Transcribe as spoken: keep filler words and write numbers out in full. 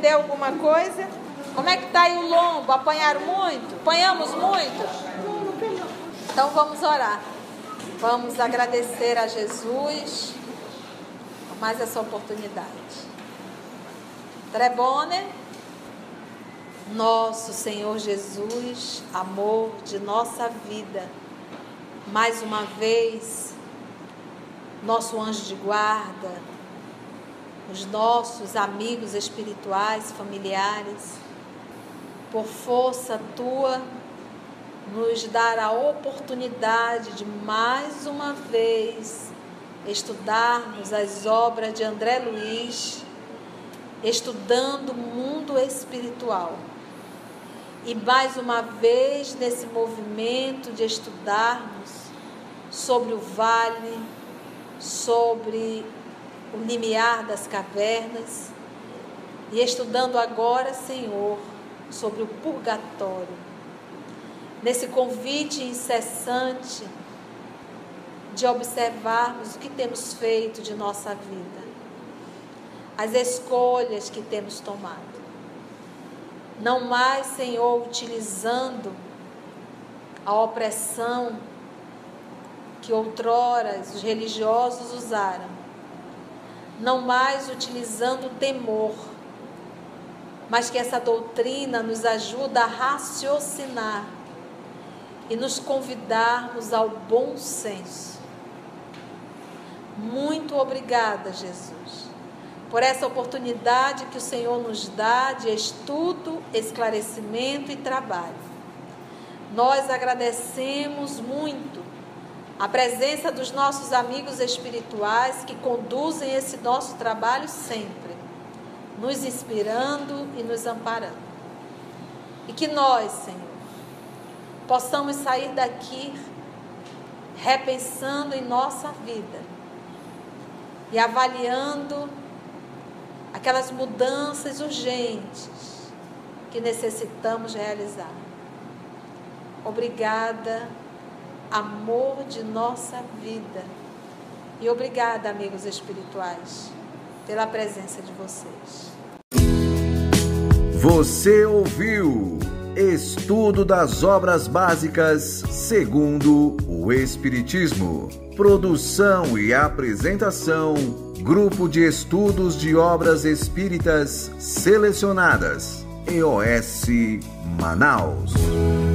perdeu alguma coisa? Como é que está aí o lombo? Apanharam muito? Apanhamos muito? Então vamos orar. Vamos agradecer a Jesus por mais essa oportunidade. Trebone, nosso Senhor Jesus, amor de nossa vida, mais uma vez, nosso anjo de guarda, os nossos amigos espirituais, familiares, por força tua, nos dar a oportunidade de mais uma vez estudarmos as obras de André Luiz, estudando o mundo espiritual. E mais uma vez nesse movimento de estudarmos sobre o vale, sobre o limiar das cavernas, e estudando agora, Senhor, sobre o purgatório, nesse convite incessante de observarmos o que temos feito de nossa vida, as escolhas que temos tomado. Não mais, Senhor, utilizando a opressão que outrora os religiosos usaram, não mais utilizando o temor, mas que essa doutrina nos ajuda a raciocinar e nos convidarmos ao bom senso. Muito obrigada, Jesus, por essa oportunidade que o Senhor nos dá de estudo, esclarecimento e trabalho. Nós agradecemos muito a presença dos nossos amigos espirituais que conduzem esse nosso trabalho sempre, nos inspirando e nos amparando. E que nós, Senhor, possamos sair daqui repensando em nossa vida e avaliando aquelas mudanças urgentes que necessitamos realizar. Obrigada, amor de nossa vida. E obrigada, amigos espirituais, pela presença de vocês. Você ouviu Estudo das Obras Básicas segundo o Espiritismo. Produção e apresentação, Grupo de Estudos de Obras Espíritas Selecionadas, E O S Manaus.